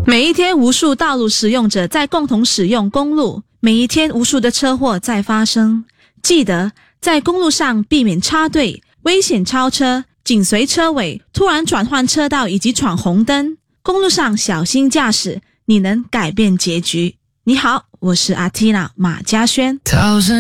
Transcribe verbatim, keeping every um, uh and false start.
每一天无数道路使用者在共同使用公路，每一天无数的车祸在发生。记得在公路上避免插队、危险超车、紧随车尾、突然转换车道以及闯红灯。公路上小心驾驶，你能改变结局。你好，我是阿缇娜马嘉轩。